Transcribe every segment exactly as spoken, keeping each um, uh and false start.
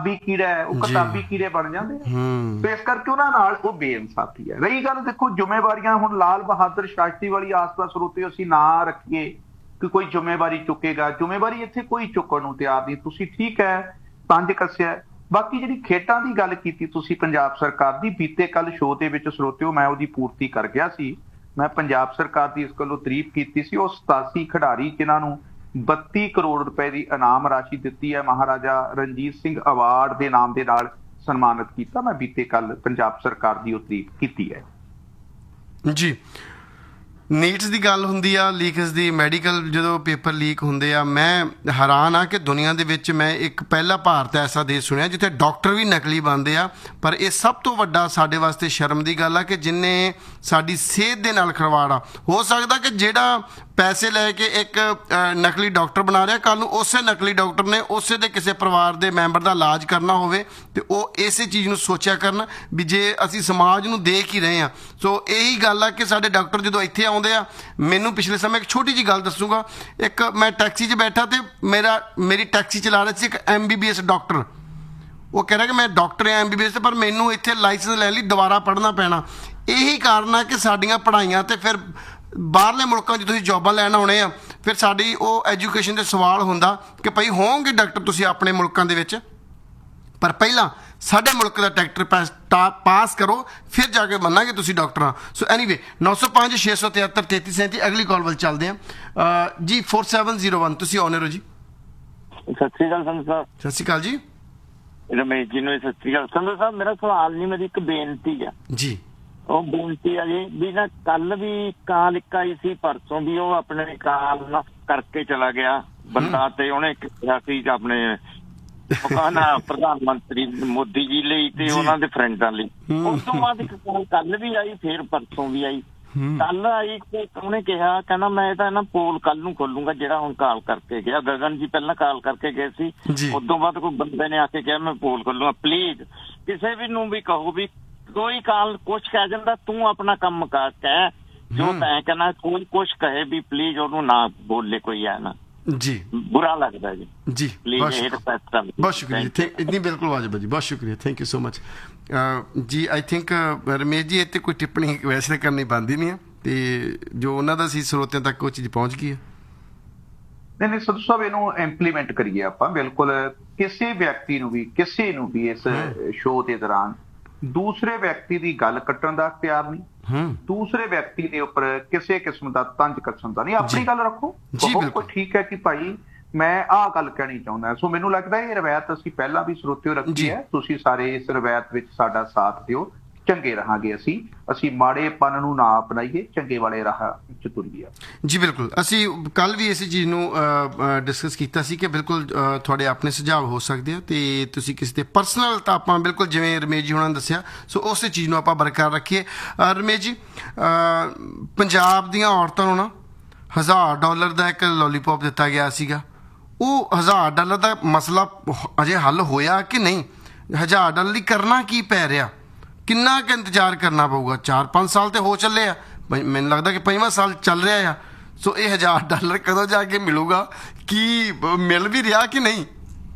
किताबी कीड़ा है, वो किताबी कीड़े बन जाते हैं। तो इस करके उन्हां नाल वो बेइंसाफी है। रही गल देखो जिम्मेवारियां, हुण लाल बहादुर शास्त्री वाली आस पास रोते असीं ना रखीए कि कोई जिम्मेवारी चुकेगा, जिम्मेवारी इत्थे कोई चुकण नूं तैयार नहीं। तुसीं ठीक है पंज कस्सिआ, बाकी जिहड़ी खेडां दी गल कीती तुसीं पंजाब सरकार दी, बीते कल शो दे विच सरोतिओ मैं उहदी पूर्ति कर गया सी। मैं पंजाब सरकार की इस गल्लों तारीफ की सी। वो सतासी खिडारी जिन्हां नूं बत्ती करोड़ रुपए की इनाम राशि दी है, महाराजा रणजीत सिंह अवार्ड के नाम के नाल सन्मानित किया। मैं बीते कल पंजाब सरकार की तारीफ की है जी। नीट्स की गल हुंदी आ, लीकस की, मैडिकल जो पेपर लीक होंदे आ, मैं हैरान आ कि दुनिया दे विच मैं एक पहला भारत ऐसा देश सुनिया जिथे डॉक्टर भी नकली बनते आ। पर यह सब तो वड्डा साडे वास्ते शर्म की गल आ कि जिन्हें साडी सेहत दे नाल खिलवाड़ आ। हो सकदा कि जिहड़ा पैसे लैके एक नकली डॉक्टर बना रहा, कल नूं उसे नकली डॉक्टर ने उसे दे किसी परिवार के मैंबर का इलाज करना होवे ते ओह इसे चीज़ नूं सोचिया करन भी जे असीं समाज नूं देख ही रहे हैं। सो यही गल आ कि साडे डॉक्टर जदों इत्थे आउंदे आ, मैनूं पिछले समय एक छोटी जी गल दसूंगा। एक मैं टैक्सी 'च बैठा तो मेरा मेरी टैक्सी चला रहा सी एक M B B S doctor. वो कह रहा कि मैं डॉक्टर हाँ एम बी बी एस, पर मैनूं इत्थे लाइसेंस लैण लई दोबारा पढ़ना पैना। यही कारण है कि साडियां पढ़ाइयां ते फिर बाहरले मुल्कों जो जॉबां लैण आउणे आ, फिर साडी वो एजुकेशन दे सवाल हुंदा कि भाई होवोगे डॉक्टर तुसीं अपने मुल्कां दे विच, पर पहला साडे मुल्क का टैक्टर पास पास करो फिर जाके बनना तुसीं डॉक्टर हाँ। सो एनीवे नौ सौ पाँच छे सौ तिहत्तर तेती सैंती अगली कॉल वाल चलते हैं जी। फोर सैवन जीरो वन तुसीं ऑनर हो जी। सत श्री अकाल संधू साहब। सत श्री अकाल जी। रमेश जी ने सत श्री अकाल। संधू साहब मेरा सवाल नहीं, मेरी एक बेनती है जी। ਉਹ ਬੇਨਤੀ ਆ ਜੀ ਵੀ ਨਾ ਕੱਲ ਵੀ ਕਾਲ ਇੱਕ ਆਈ ਸੀ, ਪਰਸੋਂ ਵੀ ਉਹ ਆਪਣੇ ਕਾਲ ਨਾ ਕਰਕੇ ਚਲਾ ਗਿਆ ਬੰਦਾ ਤੇ ਉਹਨੇ ਕਿਹਾ ਸੀ ਆਪਣੇ ਨਾ ਪ੍ਰਧਾਨ ਮੰਤਰੀ ਮੋਦੀ ਜੀ ਲਈ ਤੇ ਉਹਨਾਂ ਦੇ ਫਰੈਂਡਾਂ ਲਈ। ਉਸ ਤੋਂ ਬਾਅਦ ਇੱਕ ਕਾਲ ਕੱਲ ਵੀ ਆਈ, ਫਿਰ ਪਰਸੋਂ ਵੀ ਆਈ। ਕੱਲ ਆਈ ਤੇ ਉਹਨੇ ਕਿਹਾ ਕਹਿੰਦਾ ਮੈਂ ਤਾਂ ਨਾ ਪੋਲ ਕੱਲ ਨੂੰ ਖੋਲੂੰਗਾ ਜਿਹੜਾ ਹੁਣ ਕਾਲ ਕਰਕੇ ਗਿਆ। ਗਗਨ ਜੀ ਪਹਿਲਾਂ ਕਾਲ ਕਰਕੇ ਗਏ ਸੀ, ਉਦੋਂ ਬਾਅਦ ਕੋਈ ਬੰਦੇ ਨੇ ਆ ਕੇ ਕਿਹਾ ਮੈਂ ਪੋਲ ਖੋਲੂੰਗਾ। ਪਲੀਜ਼ ਕਿਸੇ ਵੀ ਨੂੰ ਵੀ ਕਹੋ ਵੀ कोई काल कुछ कह जाता, तू अपना कम कर कह जो तैं कहना, कोई कुछ कहे भी प्लीज ओनू ना बोले कोई है ना जी, बुरा लगता जी जी। प्लीज बहुत शुक्रिया, इतनी बिल्कुल वाजिब है जी, बहुत शुक्रिया, thank you so much ji. I think Ramesh ji इतने कोई टिप्पणी वैसे करनी बनती नहीं है, तो जो उन्होंने सी ਸਰੋਤਿਆਂ तक वो चीज़ पहुँच गई है। नहीं नहीं संधू साहब इनू इंप्लीमेंट करिए आप बिल्कुल। किसी व्यक्ति नू भी किसी नू भी इस शो के दौरान दूसरे व्यक्ति की गल कट्टण का अख्तियार नहीं, दूसरे व्यक्ति के उपर किसी किस्म का तंज कसण का नहीं। अपनी गल रखो, बिल्कुल ठीक है कि भाई मैं आ गल कहनी चाहुंदा। सो मैनूं लगदा है ये रवायत असीं पहलां भी सरोतिओ रखी है, तुसीं सारे इस रवायत विच साडा साथ दिओ, चंगे रहांगे। असीं असीं माड़ेपन नूं ना अपनाईए, चंगे वाले राह विच तुरीए जी। बिल्कुल असीं कल भी इस चीज़ नूं डिस्कस कीता सी कि बिल्कुल तुहाडे अपने सुझाव हो सकदे आ ते तुसीं किसी दे पर्सनल तां आपां बिल्कुल जिवें रमेश जी हुणां ने दस्सिया, सो उस चीज़ नूं आपां बरकरार रखीए। रमेश जी पंजाब दीआं औरतां नूं ना हज़ार डॉलर का एक लॉलीपॉप दिता गया सीगा, ਉਹ हज़ार डॉलर का मसला अजे हल होया कि नहीं? हज़ार डॉलर ਲਈ करना की पै ਰਿਹਾ? किन्ना क इंतजार करना पऊगा? चार पाँच साल तो हो चले आ, मैनूं लगदा कि पंजवां साल चल रहा है। सो ये हज़ार डॉलर कदों जाके मिलूगा, कि मिल भी रहा कि नहीं?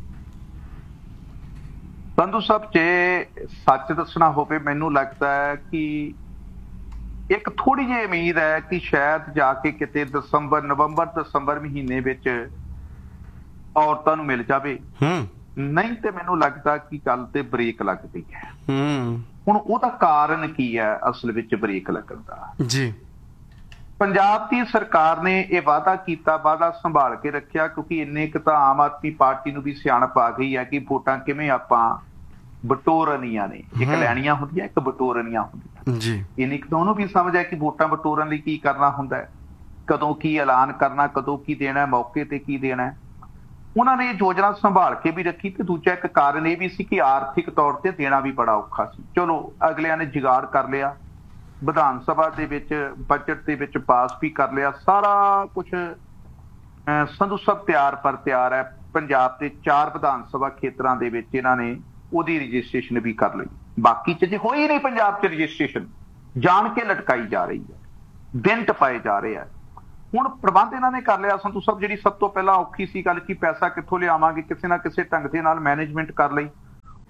संधू साहब जे सच दसना होवे मैनूं लगदा है कि एक थोड़ी जी उम्मीद है कि शायद जाके किते दसंबर नवंबर दसंबर महीने विच औरतां नूं मिल जावे, नहीं तो मैनूं लगदा कि गल ते ब्रेक लग गई है। हुण ਉਹਦਾ ਕਾਰਨ ਕੀ ਹੈ ਅਸਲ ਵਿੱਚ ਬ੍ਰੇਕ ਲੱਗਣ ਦਾ ਜੀ? ਪੰਜਾਬ ਦੀ ਸਰਕਾਰ ਨੇ ਇਹ ਵਾਅਦਾ ਕੀਤਾ, ਵਾਅਦਾ ਸੰਭਾਲ ਕੇ ਰੱਖਿਆ, ਕਿਉਂਕਿ ਇੰਨੇ ਕੁ ਤਾਂ ਆਮ ਆਦਮੀ ਪਾਰਟੀ ਨੂੰ ਵੀ ਸਿਆਣਪ ਆ ਗਈ ਹੈ ਕਿ ਵੋਟਾਂ ਕਿਵੇਂ ਆਪਾਂ ਬਟੋਰਨੀਆਂ ਨੇ। ਇੱਕ ਲੈਣੀਆਂ ਹੁੰਦੀਆਂ, ਇੱਕ ਬਟੋਰਨੀਆਂ ਹੁੰਦੀਆਂ ਜੀ। ਇੰਨੀ ਕੁ ਤਾਂ ਉਹਨੂੰ ਵੀ ਸਮਝ ਹੈ ਕਿ ਵੋਟਾਂ ਬਟੋਰਨ ਲਈ ਕੀ ਕਰਨਾ ਹੁੰਦਾ ਹੈ, ਕਦੋਂ ਕੀ ਐਲਾਨ ਕਰਨਾ, ਕਦੋਂ ਕੀ ਦੇਣਾ, ਮੌਕੇ ਤੇ ਕੀ ਦੇਣਾ। ਉਹਨਾਂ ਨੇ ਇਹ ਯੋਜਨਾ ਸੰਭਾਲ ਕੇ ਵੀ ਰੱਖੀ। ਤੇ ਦੂਜਾ ਇੱਕ ਕਾਰਨ ਇਹ ਵੀ ਸੀ ਕਿ ਆਰਥਿਕ ਤੌਰ ਤੇ ਦੇਣਾ ਵੀ ਬੜਾ ਔਖਾ ਸੀ। ਚਲੋ ਅਗਲਿਆਂ ਨੇ ਜੁਗਾੜ ਕਰ ਲਿਆ, ਵਿਧਾਨ ਸਭਾ ਦੇ ਵਿੱਚ ਬਜਟ ਦੇ ਵਿੱਚ ਪਾਸ ਵੀ ਕਰ ਲਿਆ, ਸਾਰਾ ਕੁਛ ਸੰਧੂ ਸਾਹਿਬ ਤਿਆਰ ਪਰ ਤਿਆਰ ਹੈ। ਪੰਜਾਬ ਦੇ ਚਾਰ ਵਿਧਾਨ ਸਭਾ ਖੇਤਰਾਂ ਦੇ ਵਿੱਚ ਇਹਨਾਂ ਨੇ ਉਹਦੀ ਰਜਿਸਟ੍ਰੇਸ਼ਨ ਵੀ ਕਰ ਲਈ। ਬਾਕੀ ਚ ਜੇ ਹੋਈ ਨਹੀਂ ਪੰਜਾਬ ਚ ਰਜਿਸਟ੍ਰੇਸ਼ਨ, ਜਾਣ ਕੇ ਲਟਕਾਈ ਜਾ ਰਹੀ ਹੈ, ਦਿਨ ਟਪਾਏ ਜਾ ਰਹੇ ਆ। ਹੁਣ ਪ੍ਰਬੰਧ ਇਹਨਾਂ ਨੇ ਕਰ ਲਿਆ ਸੰਧੂ ਸਾਹਿਬ। ਜਿਹੜੀ ਸਭ ਤੋਂ ਪਹਿਲਾਂ ਔਖੀ ਸੀ ਗੱਲ ਕਿ ਪੈਸਾ ਕਿੱਥੋਂ ਲਿਆਵਾਂਗੇ, ਕਿਸੇ ਨਾ ਕਿਸੇ ਢੰਗ ਦੇ ਨਾਲ ਮੈਨੇਜਮੈਂਟ ਕਰ ਲਈ।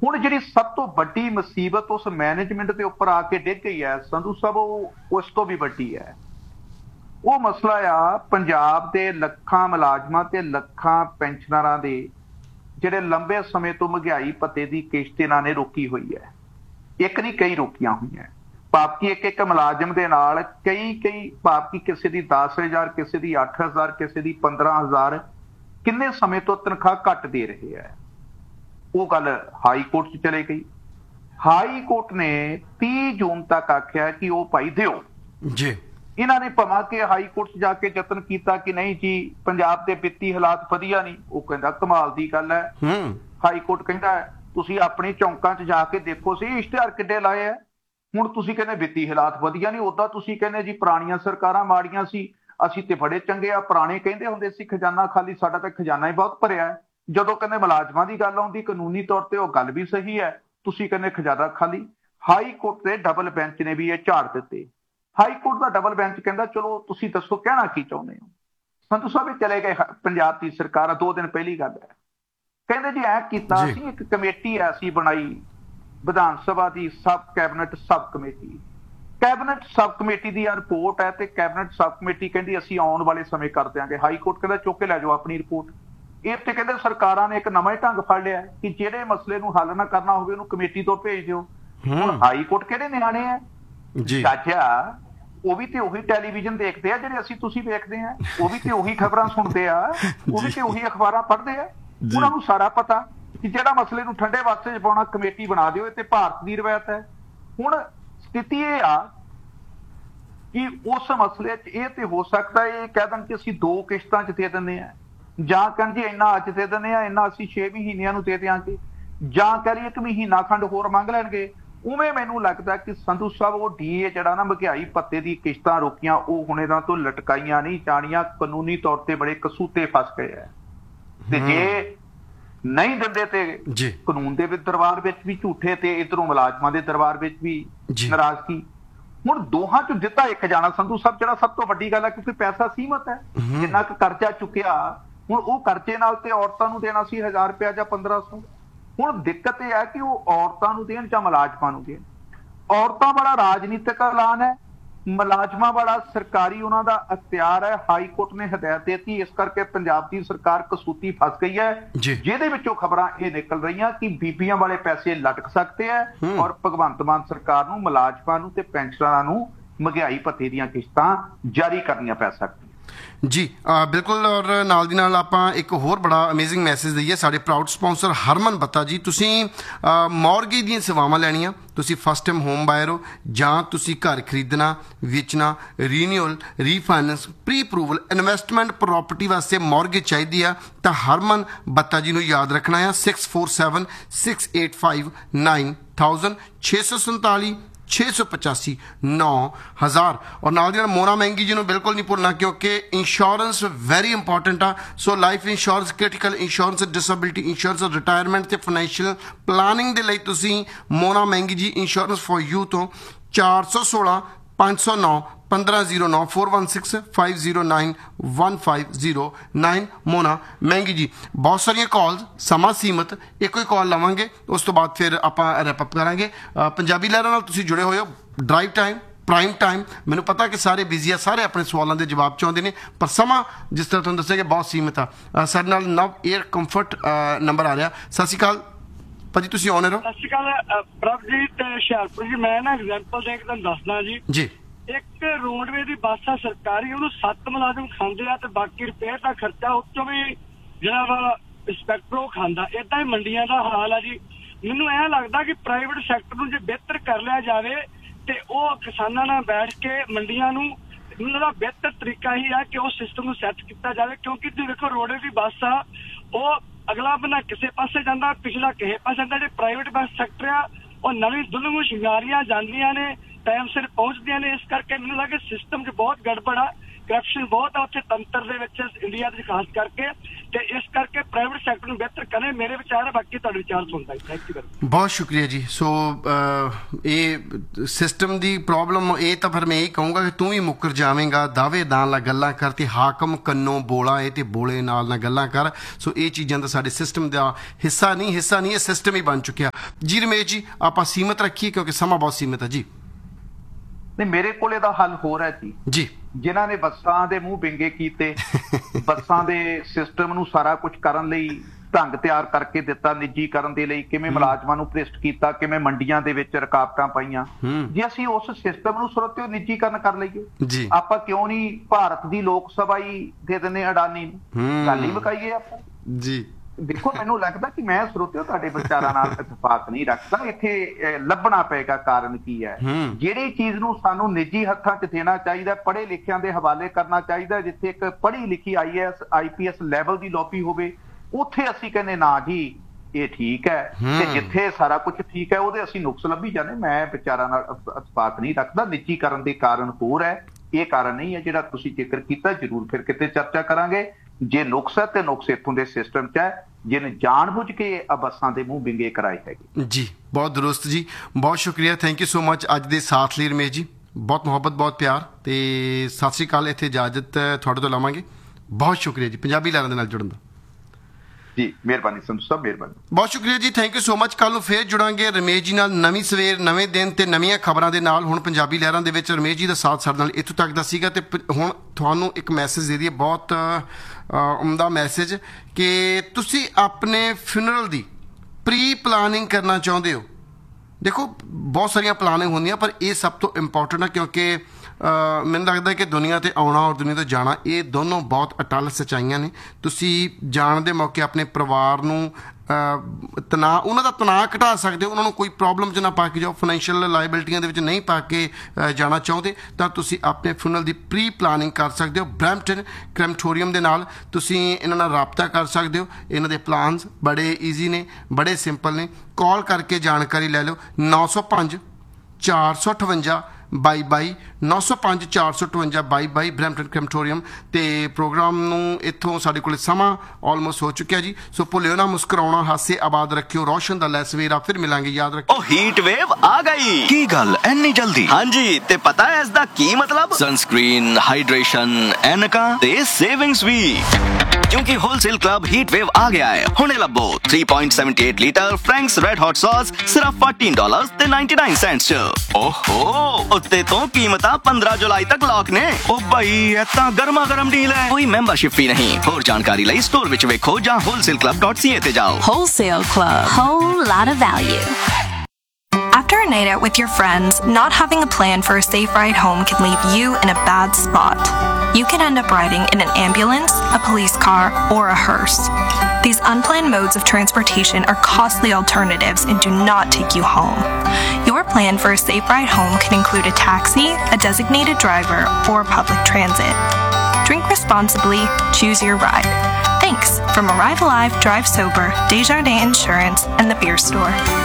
ਹੁਣ ਜਿਹੜੀ ਸਭ ਤੋਂ ਵੱਡੀ ਮੁਸੀਬਤ ਉਸ ਮੈਨੇਜਮੈਂਟ ਦੇ ਉੱਪਰ ਆ ਕੇ ਡਿੱਗ ਗਈ ਹੈ ਸੰਧੂ ਸਾਹਿਬ, ਉਹ ਉਸ ਤੋਂ ਵੀ ਵੱਡੀ ਹੈ। ਉਹ ਮਸਲਾ ਆ ਪੰਜਾਬ ਦੇ ਲੱਖਾਂ ਮੁਲਾਜ਼ਮਾਂ ਤੇ ਲੱਖਾਂ ਪੈਨਸ਼ਨਰਾਂ ਦੇ ਜਿਹੜੇ ਲੰਬੇ ਸਮੇਂ ਤੋਂ ਮਹਿੰਗਾਈ ਭੱਤੇ ਦੀ ਕਿਸ਼ਤ ਇਹਨਾਂ ਨੇ ਰੋਕੀ ਹੋਈ ਹੈ। ਇੱਕ ਨਹੀਂ ਕਈ ਰੋਕੀਆਂ ਹੋਈਆਂ, ਭਾਵ ਕਿ ਇੱਕ ਇੱਕ ਮੁਲਾਜ਼ਮ ਦੇ ਨਾਲ ਕਈ ਕਈ ਭਾਵ ਕਿ ਕਿਸੇ ਦੀ ਦਸ ਹਜ਼ਾਰ, ਕਿਸੇ ਦੀ ਅੱਠ ਹਜ਼ਾਰ, ਕਿਸੇ ਦੀ ਪੰਦਰਾਂ ਹਜ਼ਾਰ ਕਿੰਨੇ ਸਮੇਂ ਤੋਂ ਤਨਖਾਹ ਘੱਟ ਦੇ ਰਹੇ ਹੈ। ਉਹ ਗੱਲ ਹਾਈ ਕੋਰਟ 'ਚ ਚਲੇ ਗਈ। ਹਾਈ ਕੋਰਟ ਨੇ ਤੀਹ ਜੂਨ ਤੱਕ ਆਖਿਆ ਕਿ ਉਹ ਭਾਈ ਦਿਓ ਜੀ। ਇਹਨਾਂ ਨੇ ਭਾਵੇਂ ਕਿ ਹਾਈ ਕੋਰਟ 'ਚ ਜਾ ਕੇ ਯਤਨ ਕੀਤਾ ਕਿ ਨਹੀਂ ਜੀ ਪੰਜਾਬ ਦੇ ਵਿੱਤੀ ਹਾਲਾਤ ਵਧੀਆ ਨਹੀਂ, ਉਹ ਕਹਿੰਦਾ ਕਮਾਲ ਦੀ ਗੱਲ ਹੈ। ਹਾਈ ਕੋਰਟ ਕਹਿੰਦਾ ਤੁਸੀਂ ਆਪਣੀ ਚੌਂਕਾਂ 'ਚ ਜਾ ਕੇ ਦੇਖੋ ਸੀ ਇਸ਼ਤਿਹਾਰ ਕਿੱਡੇ ਲਾਏ ਆ। ਹੁਣ ਤੁਸੀਂ ਕਹਿੰਦੇ ਵਿੱਤੀ ਹਾਲਾਤ ਵਧੀਆ ਨਹੀਂ, ਉਦਾਂ ਤੁਸੀਂ ਕਹਿੰਦੇ ਜੀ ਪੁਰਾਣੀਆਂ ਸਰਕਾਰਾਂ ਮਾੜੀਆਂ ਸੀ, ਅਸੀਂ ਤੇ ਬੜੇ ਚੰਗੇ ਆ। ਪੁਰਾਣੇ ਕਹਿੰਦੇ ਹੁੰਦੇ ਸੀ ਖਜ਼ਾਨਾ ਖਾਲੀ, ਸਾਡਾ ਤਾਂ ਖਜ਼ਾਨਾ ਹੀ ਬਹੁਤ ਭਰਿਆ ਹੈ। ਜਦੋਂ ਕਹਿੰਦੇ ਮੁਲਾਜ਼ਮਾਂ ਦੀ ਗੱਲ ਆਉਂਦੀ ਕਾਨੂੰਨੀ ਤੌਰ ਤੇ ਉਹ ਗੱਲ ਵੀ ਸਹੀ ਹੈ, ਤੁਸੀਂ ਕਹਿੰਦੇ ਖਜ਼ਾਨਾ ਖਾਲੀ। ਹਾਈ ਕੋਰਟ ਦੇ ਡਬਲ ਬੈਂਚ ਨੇ ਵੀ ਇਹ ਝਾੜ ਦਿੱਤੇ। ਹਾਈ ਕੋਰਟ ਦਾ ਡਬਲ ਬੈਂਚ ਕਹਿੰਦਾ ਚਲੋ ਤੁਸੀਂ ਦੱਸੋ ਕਹਿਣਾ ਕੀ ਚਾਹੁੰਦੇ ਹੋ। ਸੰਧੂ ਸਾਹਿਬ ਇਹ ਚਲੇ ਗਏ ਪੰਜਾਬ ਦੀ ਸਰਕਾਰ, ਦੋ ਦਿਨ ਪਹਿਲੀ ਗੱਲ ਹੈ। ਕਹਿੰਦੇ ਜੀ ਐ ਕੀਤਾ ਅਸੀਂ ਇੱਕ ਕਮੇਟੀ ਐਸੀ ਬਣਾਈ ਵਿਧਾਨ ਸਭਾ ਦੀ ਸਬ cabinet sub committee. Cabinet sub committee ਦੀ ਰਿਪੋਰਟ ਹੈ ਤੇ ਕੈਬਨਿਟ ਸਬ ਕਮੇਟੀ ਕਹਿੰਦੀ ਅਸੀਂ ਆਉਣ ਵਾਲੇ ਸਮੇਂ ਕਰ ਦਿਆਂਗੇ। ਹਾਈ ਕੋਰਟ ਕਹਿੰਦਾ ਚੁੱਕ ਕੇ ਲੈ ਜਾਓ ਆਪਣੀ ਰਿਪੋਰਟ। ਇਹ ਤੇ ਕਹਿੰਦੇ ਸਰਕਾਰਾਂ ਨੇ ਇੱਕ ਨਵਾਂ ਹੀ ਢੰਗ ਫੜ ਲਿਆ ਕਿ ਜਿਹੜੇ ਮਸਲੇ ਨੂੰ ਹੱਲ ਨਾ ਕਰਨਾ ਹੋਵੇ ਉਹਨੂੰ ਕਮੇਟੀ ਤੋਂ ਭੇਜ ਦਿਓ। ਹੁਣ ਹਾਈ ਕੋਰਟ ਕਿਹੜੇ ਨਿਆਣੇ ਆ ਜੀ ਚਾਚਾ, ਉਹ ਵੀ ਤੇ ਉਹੀ ਟੈਲੀਵਿਜ਼ਨ ਦੇਖਦੇ ਆ ਜਿਹੜੇ ਅਸੀਂ ਤੁਸੀਂ ਵੇਖਦੇ ਆ, ਉਹ ਵੀ ਤੇ ਉਹੀ ਖਬਰਾਂ ਸੁਣਦੇ ਆ, ਉਹ ਵੀ ਤੇ ਉਹੀ ਅਖਬਾਰਾਂ ਪੜ੍ਹਦੇ ਆ। ਉਹਨਾਂ ਨੂੰ ਸਾਰਾ ਪਤਾ ਕਿ ਜਿਹੜਾ ਮਸਲੇ ਨੂੰ ਠੰਡੇ ਵਾਸਤੇ ਚ ਪਾਉਣਾ ਕਮੇਟੀ ਬਣਾ ਦਿਓ। ਇਹ ਤੇ ਭਾਰਤ ਦੀ ਰਵਾਇਤ ਹੈ। ਹੁਣ ਸਥਿਤੀ ਇਹ ਆ ਕਿ ਉਸ ਮਸਲੇ 'ਚ ਇਹ ਤੇ ਹੋ ਸਕਦਾ ਇਹ ਕਹਿ ਦੇਣ ਕਿ ਅਸੀਂ ਦੋ ਕਿਸ਼ਤਾਂ 'ਚ ਦੇ ਦਿੰਦੇ ਆ, ਜਾਂ ਕਹਿਣ ਜੀ ਇੰਨਾ ਅੱਜ ਦੇ ਦਿੰਦੇ ਆ, ਇੰਨਾ ਅਸੀਂ ਛੇ ਮਹੀਨਿਆਂ ਨੂੰ ਦੇ ਦਿਆਂਗੇ, ਜਾਂ ਕਹਿ ਲਈਏ ਇੱਕ ਮਹੀਨਾ ਖੰਡ ਹੋਰ ਮੰਗ ਲੈਣਗੇ। ਉਵੇਂ ਮੈਨੂੰ ਲੱਗਦਾ ਕਿ ਸੰਧੂ ਸਾਹਿਬ ਉਹ ਡੀਏ ਜਿਹੜਾ ਨਾ ਮਹਿੰਗਾਈ ਭੱਤੇ ਦੀ ਕਿਸ਼ਤਾਂ ਰੋਕੀਆਂ, ਉਹ ਹੁਣ ਇਹਨਾਂ ਤੋਂ ਲਟਕਾਈਆਂ ਨਹੀਂ ਜਾਣੀਆਂ। ਕਾਨੂੰਨੀ ਤੌਰ ਤੇ ਬੜੇ ਕਸੂਤੇ ਫਸ ਗਏ ਆ ਤੇ ਜੇ ਨਹੀਂ ਦਿੰਦੇ ਤੇ ਕਾਨੂੰਨ ਦੇ ਵਿੱਚ ਦਰਬਾਰ ਵਿੱਚ ਵੀ ਝੂਠੇ ਤੇ ਇੱਧਰੋਂ ਮੁਲਾਜ਼ਮਾਂ ਦੇ ਦਰਬਾਰ ਵਿੱਚ ਵੀ ਨਾਰਾਜ਼ਗੀ। ਹੁਣ ਦੋਹਾਂ ਚੋਂ ਦਿੱਤਾ ਇੱਕ ਜਾਣਾ ਸੰਧੂ ਸਾਹਿਬ, ਜਿਹੜਾ ਸਭ ਤੋਂ ਵੱਡੀ ਗੱਲ ਹੈ ਕਿਉਂਕਿ ਪੈਸਾ ਸੀਮਤ ਹੈ। ਜਿੰਨਾ ਕੁ ਕਰਜ਼ਾ ਚੁੱਕਿਆ ਹੁਣ ਉਹ ਕਰਜ਼ੇ ਨਾਲ ਤੇ ਔਰਤਾਂ ਨੂੰ ਦੇਣਾ ਸੀ ਹਜ਼ਾਰ ਰੁਪਇਆ ਜਾਂ ਪੰਦਰਾਂ ਸੌ। ਹੁਣ ਦਿੱਕਤ ਇਹ ਹੈ ਕਿ ਉਹ ਔਰਤਾਂ ਨੂੰ ਦੇਣ ਜਾਂ ਮੁਲਾਜ਼ਮਾਂ ਨੂੰ ਦੇਣ। ਔਰਤਾਂ ਵਾਲਾ ਰਾਜਨੀਤਿਕ ਐਲਾਨ ਹੈ, ਮੁਲਾਜ਼ਮਾਂ ਵਾਲਾ ਸਰਕਾਰੀ ਉਹਨਾਂ ਦਾ ਅਖਤਿਆਰ ਹੈ। ਹਾਈ ਕੋਰਟ ਨੇ ਹਦਾਇਤ ਦਿੱਤੀ, ਇਸ ਕਰਕੇ ਪੰਜਾਬ ਦੀ ਸਰਕਾਰ ਕਸੂਤੀ ਫਸ ਗਈ ਹੈ, ਜਿਹਦੇ ਵਿੱਚੋਂ ਖਬਰਾਂ ਇਹ ਨਿਕਲ ਰਹੀਆਂ ਕਿ ਬੀਬੀਆਂ ਵਾਲੇ ਪੈਸੇ ਲਟਕ ਸਕਦੇ ਹੈ ਔਰ ਭਗਵੰਤ ਮਾਨ ਸਰਕਾਰ ਨੂੰ ਮੁਲਾਜ਼ਮਾਂ ਨੂੰ ਤੇ ਪੈਨਸ਼ਨਰਾਂ ਨੂੰ ਮਹਿੰਗਾਈ ਭੱਤੇ ਦੀਆਂ ਕਿਸ਼ਤਾਂ ਜਾਰੀ ਕਰਨੀਆਂ ਪੈ ਸਕਦੀਆਂ। ਜੀ ਬਿਲਕੁਲ। ਔਰ ਨਾਲ ਦੀ ਨਾਲ ਆਪਾਂ ਇੱਕ ਹੋਰ ਬੜਾ ਅਮੇਜ਼ਿੰਗ ਮੈਸੇਜ ਦਈਏ ਸਾਡੇ ਪ੍ਰਾਊਡ ਸਪਾਂਸਰ ਹਰਮਨ ਬੱਤਾ ਜੀ। ਤੁਸੀਂ ਮੌਰਗੇਜ ਦੀਆਂ ਸੇਵਾਵਾਂ ਲੈਣੀਆਂ, ਤੁਸੀਂ ਫਸਟ ਟਾਈਮ ਹੋਮ ਬਾਇਰ ਹੋ ਜਾਂ ਤੁਸੀਂ ਘਰ ਖਰੀਦਣਾ, ਵੇਚਣਾ, renewal, refinance, pre approval, investment property ਵਾਸਤੇ ਮੌਰਗੇਜ ਚਾਹੀਦੀ ਆ ਤਾਂ ਹਰਮਨ ਬੱਤਾ ਜੀ ਨੂੰ ਯਾਦ ਰੱਖਣਾ ਆ six four seven six eight five nine thousand ਛੇ ਸੌ ਸੰਤਾਲੀ ਛੇ ਸੌ ਪਚਾਸੀ ਨੌ ਹਜ਼ਾਰ। ਔਰ ਨਾਲ ਦੀ ਨਾਲ ਮੋਨਾ ਮਹਿੰਗੀ ਜੀ ਨੂੰ ਬਿਲਕੁਲ ਨਹੀਂ ਭੁੱਲਣਾ ਕਿਉਂਕਿ ਇੰਸ਼ੋਰੈਂਸ ਵੈਰੀ ਇੰਪੋਰਟੈਂਟ ਆ। ਸੋ life insurance, critical insurance, disability insurance, retirement ਤੇ ਫਾਈਨੈਂਸ਼ੀਅਲ ਪਲਾਨਿੰਗ ਦੇ ਲਈ ਤੁਸੀਂ ਮੋਨਾ ਮਹਿੰਗੀ ਜੀ ਇੰਸ਼ੋਰੈਂਸ ਫॉर ਯੂ ਤੋਂ ਚਾਰ ਸੌ ਸੋਲਾਂ ਪੰਜ ਸੌ ਨੌ ਪੰਦਰਾਂ ਜ਼ੀਰੋ ਨੌ four one six five zero nine one five zero nine ਮੋਨਾ ਮਹਿੰਗੀ ਜੀ। ਬਹੁਤ ਸਾਰੀਆਂ ਕਾਲਸ, ਸਮਾਂ ਸੀਮਤ, ਇੱਕੋ ਹੀ ਕਾਲ ਲਵਾਂਗੇ, ਉਸ ਤੋਂ ਬਾਅਦ ਫਿਰ ਆਪਾਂ ਰੈਪ ਅਪ ਕਰਾਂਗੇ। ਪੰਜਾਬੀ ਲਹਿਰਾਂ ਨਾਲ ਤੁਸੀਂ ਜੁੜੇ ਹੋਏ ਹੋ, ਡਰਾਈਵ ਟਾਈਮ, ਪ੍ਰਾਈਮ ਟਾਈਮ। ਮੈਨੂੰ ਪਤਾ ਕਿ ਸਾਰੇ ਬਿਜ਼ੀ ਆ, ਸਾਰੇ ਆਪਣੇ ਸਵਾਲਾਂ ਦੇ ਜਵਾਬ ਚਾਹੁੰਦੇ ਨੇ, ਪਰ ਸਮਾਂ ਜਿਸ ਤਰ੍ਹਾਂ ਤੁਹਾਨੂੰ ਦੱਸਿਆ ਕਿ ਬਹੁਤ ਸੀਮਤ ਆ। ਸਾਡੇ ਨਾਲ ਨਵ ਏਅਰ ਕੰਫਰਟ ਨੰਬਰ ਆ ਰਿਹਾ। ਸਤਿ ਸ਼੍ਰੀ ਅਕਾਲ ਭਾਜੀ, ਤੁਸੀਂ ਆਉਣੇ ਰਹੋ। ਸਤਿ ਸ਼੍ਰੀ ਅਕਾਲ ਪ੍ਰਭਜੀਤ ਤੇ ਹੁਸ਼ਿਆਰਪੁਰ ਜੀ। ਮੈਂ ਨਾ ਐਗਜ਼ਾਮਪਲ ਦੇ ਕੇ ਤੁਹਾਨੂੰ ਦੱਸਦਾ ਜੀ। ਜੀ ਇੱਕ ਰੋਡਵੇ ਦੀ ਬੱਸ ਆ ਸਰਕਾਰੀ, ਉਹਨੂੰ ਸੱਤ ਮੁਲਾਜ਼ਮ ਖਾਂਦੇ ਆ ਤੇ ਬਾਕੀ ਰਿਪੇਅਰ ਦਾ ਖਰਚਾ ਉੱਚੋਂ ਵੀ ਜਿਹੜਾ ਵਾ ਇੰਸਪੈਕਟਰ ਉਹ ਖਾਂਦਾ। ਏਦਾਂ ਹੀ ਮੰਡੀਆਂ ਦਾ ਹਾਲ ਆ ਜੀ। ਮੈਨੂੰ ਐਂ ਲੱਗਦਾ ਕਿ ਪ੍ਰਾਈਵੇਟ ਸੈਕਟਰ ਨੂੰ ਜੇ ਬਿਹਤਰ ਕਰ ਲਿਆ ਜਾਵੇ ਤੇ ਉਹ ਕਿਸਾਨਾਂ ਨਾਲ ਬੈਠ ਕੇ ਮੰਡੀਆਂ ਨੂੰ, ਮੈਨੂੰ ਲੱਗਦਾ ਬਿਹਤਰ ਤਰੀਕਾ ਹੀ ਆ ਕਿ ਉਹ ਸਿਸਟਮ ਨੂੰ ਸੈੱਟ ਕੀਤਾ ਜਾਵੇ। ਕਿਉਂਕਿ ਤੁਸੀਂ ਦੇਖੋ ਰੋਡਵੇ ਦੀ ਬੱਸ ਆ, ਉਹ ਅਗਲਾ ਬੰਦਾ ਕਿਸੇ ਪਾਸੇ ਜਾਂਦਾ, ਪਿਛਲਾ ਕਿਸੇ ਪਾਸੇ ਜਾਂਦਾ। ਜਿਹੜੇ ਪ੍ਰਾਈਵੇਟ ਬੱਸ ਸੈਕਟਰ ਆ ਉਹ ਨਵੀਂ ਦੁਲਹਨ ਸ਼ਿੰਗਾਰੀਆਂ ਜਾਂਦੀਆਂ ਨੇ, ਟਾਈਮ ਸਿਰ ਪਹੁੰਚਦੀਆਂ ਨੇ। ਇਸ ਕਰਕੇ ਮੈਨੂੰ ਲੱਗਦਾ ਸਿਸਟਮ 'ਚ ਬਹੁਤ ਗੜਬੜ ਆ, ਕਰਪਸ਼ਨ ਬਹੁਤ ਆ ਉੱਥੇ ਤੰਤਰ ਦੇ ਵਿੱਚ ਇੰਡੀਆ ਦੇ ਖਾਸ ਕਰਕੇ, ਤੇ ਇਸ ਕਰਕੇ ਪ੍ਰਾਈਵੇਟ ਸੈਕਟਰ ਨੂੰ ਬਿਹਤਰ ਕਰੇ ਮੇਰੇ ਵਿਚਾਰ ਹੈ। ਬਾਕੀ ਤੁਹਾਡੇ ਵਿਚਾਰ ਸੁਣਦਾ ਜੀ। Thank you very. ਬਹੁਤ ਸ਼ੁਕਰੀਆ ਜੀ। ਸੋ ਇਹ ਸਿਸਟਮ ਦੀ ਪ੍ਰੋਬਲਮ ਇਹ ਤਾਂ ਫਿਰ ਮੈਂ ਇਹ ਕਹੂੰਗਾ ਕਿ ਤੂੰ ਵੀ ਮੁੱਕਰ ਜਾਵੇਂਗਾ, ਦਾਅਵੇ ਨਾਲ ਗੱਲਾਂ ਕਰ ਤੇ ਹਾਕਮ ਕੰਨੋਂ ਬੋਲਾ ਇਹ ਤੇ ਬੋਲੇ ਨਾਲ ਨਾਲ ਗੱਲਾਂ ਕਰ। ਸੋ ਇਹ ਚੀਜ਼ਾਂ ਤਾਂ ਸਾਡੇ ਸਿਸਟਮ ਦਾ ਹਿੱਸਾ ਨਹੀਂ ਹਿੱਸਾ ਨਹੀਂ ਇਹ ਸਿਸਟਮ ਹੀ ਬਣ ਚੁੱਕਿਆ। ਜੀ ਰਮੇਸ਼ ਜੀ, ਆਪਾਂ ਸੀਮਤ ਰੱਖੀਏ ਕਿਉਂਕਿ ਸਮਾਂ ਬਹੁਤ ਸੀਮਤ ਹੈ ਜੀ। ਨਹੀਂ, ਮੇਰੇ ਕੋਲ ਇਹਦਾ ਹੱਲ ਹੋਰ ਹੈ ਜੀ ਜੀ ਜਿਨ੍ਹਾਂ ਨੇ ਬੱਸਾਂ ਦੇ ਮੂੰਹ ਵਿੰਗੇ ਕੀਤੇ, ਬੱਸਾਂ ਦੇ ਸਿਸਟਮ ਨੂੰ ਸਾਰਾ ਕੁਝ ਕਰਨ ਲਈ ਢੰਗ ਤਿਆਰ ਕਰਕੇ ਦਿੱਤਾ ਨਿੱਜੀਕਰਨ ਦੇ ਲਈ, ਕਿਵੇਂ ਮੁਲਾਜ਼ਮਾਂ ਨੂੰ ਭ੍ਰਿਸ਼ਟ ਕੀਤਾ, ਕਿਵੇਂ ਮੰਡੀਆਂ ਦੇ ਵਿੱਚ ਰੁਕਾਵਟਾਂ ਪਾਈਆਂ, ਜੇ ਅਸੀਂ ਉਸ ਸਿਸਟਮ ਨੂੰ ਸੁਰਤਿਓ ਨਿੱਜੀਕਰਨ ਕਰ ਲਈਏ, ਜੀ ਆਪਾਂ ਕਿਉਂ ਨਹੀਂ ਭਾਰਤ ਦੀ ਲੋਕ ਸਭਾ ਹੀ ਦੇ ਦਿੰਦੇ ਅਡਾਨੀ ਨੂੰ, ਗੱਲ ਹੀ ਮੁਕਾਈਏ ਆਪਾਂ ਜੀ। ਦੇਖੋ, ਮੈਨੂੰ ਲੱਗਦਾ ਕਿ ਮੈਂ ਸਰੋਤਿਓ ਤੁਹਾਡੇ ਵਿਚਾਰਾਂ ਨਾਲ ਇਤਫਾਕ ਨਹੀਂ ਰੱਖਦਾ। ਇੱਥੇ ਲੱਭਣਾ ਪਏਗਾ ਕਾਰਨ ਕੀ ਹੈ। ਜਿਹੜੀ ਚੀਜ਼ ਨੂੰ ਸਾਨੂੰ ਨਿੱਜੀ ਹੱਥਾਂ 'ਚ ਦੇਣਾ ਚਾਹੀਦਾ, ਪੜ੍ਹੇ ਲਿਖਿਆਂ ਦੇ ਹਵਾਲੇ ਕਰਨਾ ਚਾਹੀਦਾ, ਜਿੱਥੇ ਇੱਕ ਪੜ੍ਹੀ ਲਿਖੀ ਆਈ A S I P S level the lobby ਹੋਵੇ, ਉੱਥੇ ਅਸੀਂ ਕਹਿੰਦੇ ਨਾ ਜੀ ਇਹ ਠੀਕ ਹੈ, ਤੇ ਜਿੱਥੇ ਸਾਰਾ ਕੁਝ ਠੀਕ ਹੈ ਉਹਦੇ ਅਸੀਂ ਨੁਕਸ ਲੱਭੀ ਜਾਂਦੇ। ਮੈਂ ਵਿਚਾਰਾਂ ਨਾਲ ਇਤਫਾਕ ਨਹੀਂ ਰੱਖਦਾ। ਨਿੱਜੀਕਰਨ ਦੇ ਕਾਰਨ ਹੋਰ ਹੈ, ਇਹ ਕਾਰਨ ਨਹੀਂ ਹੈ ਜਿਹੜਾ ਤੁਸੀਂ ਜ਼ਿਕਰ ਕੀਤਾ। ਜ਼ਰੂਰ ਫਿਰ ਕਿਤੇ ਚਰਚਾ ਕਰਾਂਗੇ। ਜੇ ਨੁਕਸ ਹੈ ਤੇ ਨੁਕਸ ਇੱਥੋਂ ਦੇ ਸਿਸਟਮ 'ਚ ਹੈ, ਜਿਹਨੇ ਜਾਣਬੁੱਝ ਕੇ ਆ ਬੱਸਾਂ ਦੇ ਮੂੰਹ ਵਿੰਗੇ ਕਰਾਏ ਹੈਗੇ। ਜੀ ਬਹੁਤ ਦਰੁਸਤ ਜੀ, ਬਹੁਤ ਸ਼ੁਕਰੀਆ, ਥੈਂਕ ਯੂ ਸੋ ਮਚ ਅੱਜ ਦੇ ਸਾਥ ਲਈ ਰਮੇਸ਼ ਜੀ। ਬਹੁਤ ਮੁਹੱਬਤ, ਬਹੁਤ ਪਿਆਰ ਤੇ ਸਤਿ ਸ਼੍ਰੀ ਅਕਾਲ। ਇੱਥੇ ਇਜਾਜ਼ਤ ਤੁਹਾਡੇ ਤੋਂ ਲਵਾਂਗੇ। ਬਹੁਤ ਸ਼ੁਕਰੀਆ ਜੀ ਪੰਜਾਬੀ ਲਹਿਰਾਂ ਦੇ ਨਾਲ ਜੁੜਨ ਦਾ। ਜੀ ਮਿਹਰਬਾਨੀ ਸੰਧੂ ਸਾਹਿਬ, ਮਿਹਰਬਾਨੀ, ਬਹੁਤ ਸ਼ੁਕਰੀਆ ਜੀ, ਥੈਂਕ ਯੂ ਸੋ ਮਚ। ਕੱਲ ਨੂੰ ਫੇਰ ਜੁੜਾਂਗੇ ਰਮੇਸ਼ ਜੀ ਨਾਲ, ਨਵੀਂ ਸਵੇਰ, ਨਵੇਂ ਦਿਨ ਤੇ ਨਵੀਆਂ ਖਬਰਾਂ ਦੇ ਨਾਲ। ਹੁਣ ਪੰਜਾਬੀ ਲਹਿਰਾਂ ਦੇ ਵਿੱਚ ਰਮੇਸ਼ ਜੀ ਦਾ ਸਾਥ ਸਾਡੇ ਨਾਲ ਇੱਥੋਂ ਤੱਕ ਦਾ ਸੀਗਾ। ਤੇ ਹੁਣ ਤੁਹਾਨੂੰ ਇੱਕ ਮੈਸੇਜ ਦੇ ਦਈਏ, ਬਹੁਤ ਉਮਦਾ ਮੈਸੇਜ, ਕਿ ਤੁਸੀਂ ਆਪਣੇ ਫਿਊਨਰਲ ਦੀ ਪ੍ਰੀ ਪਲਾਨਿੰਗ ਕਰਨਾ ਚਾਹੁੰਦੇ ਹੋ। ਦੇਖੋ, ਬਹੁਤ ਸਾਰੀਆਂ ਪਲਾਨਿੰਗ ਹੁੰਦੀਆਂ, ਪਰ ਇਹ ਸਭ ਤੋਂ ਇੰਪੋਰਟੈਂਟ ਹੈ, ਕਿਉਂਕਿ ਮੈਨੂੰ ਲੱਗਦਾ ਕਿ ਦੁਨੀਆ 'ਤੇ ਆਉਣਾ ਔਰ ਦੁਨੀਆ ਤੋਂ ਜਾਣਾ, ਇਹ ਦੋਨੋਂ ਬਹੁਤ ਅਟੱਲ ਸੱਚਾਈਆਂ ਨੇ। ਤੁਸੀਂ ਜਾਣ ਦੇ ਮੌਕੇ ਆਪਣੇ ਪਰਿਵਾਰ ਨੂੰ ਤਣਾਅ, ਉਹਨਾਂ ਦਾ ਤਣਾਅ ਘਟਾ ਸਕਦੇ ਹੋ। ਉਹਨਾਂ ਨੂੰ ਕੋਈ ਪ੍ਰੋਬਲਮ 'ਚ ਨਾ ਪਾ ਕੇ ਜਾਓ, ਫਾਈਨੈਂਸ਼ੀਅਲ ਲਾਇਬਿਲਿਟੀਆਂ ਦੇ ਵਿੱਚ ਨਹੀਂ ਪਾ ਕੇ ਜਾਣਾ ਚਾਹੁੰਦੇ, ਤਾਂ ਤੁਸੀਂ ਆਪਣੇ ਫਿਊਨਰਲ ਦੀ ਪ੍ਰੀ ਪਲਾਨਿੰਗ ਕਰ ਸਕਦੇ ਹੋ। ਬਰੈਂਪਟਨ ਕ੍ਰੈਮਟੋਰੀਅਮ ਦੇ ਨਾਲ ਤੁਸੀਂ ਇਹਨਾਂ ਨਾਲ ਰਾਬਤਾ ਕਰ ਸਕਦੇ ਹੋ। ਇਹਨਾਂ ਦੇ ਪਲਾਨਸ ਬੜੇ ਈਜ਼ੀ ਨੇ, ਬੜੇ ਸਿੰਪਲ ਨੇ। ਕਾਲ ਕਰਕੇ ਜਾਣਕਾਰੀ ਲੈ ਲਓ। ਨੌ ਸੌ ਪੰਜ ਚਾਰ ਸੌ ਅਠਵੰਜਾ ਬਾਈ ਬਾਈ, ਨੌ ਸੌ ਪੰਜ ਚਾਰ ਸੌ ਅਠਵੰਜਾ ਬਾਈ ਬਾਈ, ਬਰੈਂਪਟਨ ਕ੍ਰੈਮਟੋਰੀਅਮ। ਤੇ ਪ੍ਰੋਗਰਾਮ ਨੂੰ ਇੱਥੋਂ ਸਾਡੇ ਕੋਲ ਸਮਾਂ ਆਲਮੋਸਟ ਹੋ ਚੁੱਕਿਆ ਜੀ, ਸੋ ਭੁੱਲਿਓ ਨਾ ਮੁਸਕਰਾਉਣਾ, ਹਾਸੇ ਆਬਾਦ ਰੱਖਿਓ। ਰੋਸ਼ਨ ਦਾ ਲੈ ਸਵੇਰਾ ਫਿਰ ਮਿਲਾਂਗੇ, ਯਾਦ ਰੱਖਿਓ। ਉਹ ਹੀਟ ਵੇਵ ਆ ਗਈ। ਕੀ ਗੱਲ ਇੰਨੀ ਜਲਦੀ? ਹਾਂਜੀ, ਤੇ ਪਤਾ ਹੈ ਇਸ ਦਾ ਕੀ ਮਤਲਬ? ਸਨਸਕ੍ਰੀਨ, ਹਾਈਡਰੇਸ਼ਨ, ਐਨਕਾਂ ਤੇ ਸੇਵਿੰਗਸ ਵੀ, क्योंकि होलसेल क्लब हीट वेव आ गया है। हुणे लब्बो three point seven eight litre Franks red hot sauce सिर्फ फोर्टीन डॉलर्स ते नाइंटी नाइन सेंट्स च। ओहो, उत्ते तो कीमतां पंद्रह जुलाई तक लॉक ने। ओ भाई, ये तां गर्मा गर्म डील है। कोई मेंबरशिप फी नहीं। होर जानकारी लई स्टोर विच वेखो जां होलसेल क्लब डॉट सी ए ते जाओ। Wholesale Club, whole lot of value. After a night out with your friends, not having a plan for a safe ride home can leave you in a bad spot. You can end up riding in an ambulance, a police car, or a hearse. These unplanned modes of transportation are costly alternatives and do not take you home. Your plan for a safe ride home can include a taxi, a designated driver, or public transit. Drink responsibly, choose your ride. Thanks from Arrive Alive, Drive Sober, Desjardins Insurance, and the Beer Store.